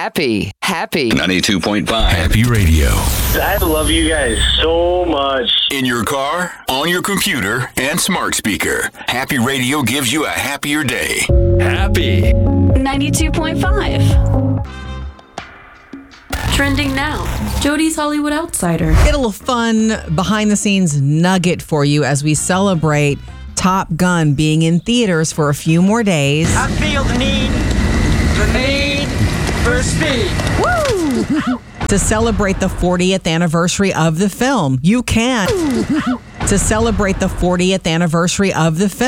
Happy 92.5 Happy Radio. I love you guys so much. In your car, on your computer, and smart speaker. Happy Radio gives you a happier day. Happy. 92.5. Trending now, Jody's Hollywood Outsider. Get a little fun behind-the-scenes nugget for you as we celebrate Top Gun being in theaters for a few more days. I feel the need for speed. Woo! To celebrate the 40th anniversary of the film. You can. To celebrate the 40th anniversary of the film.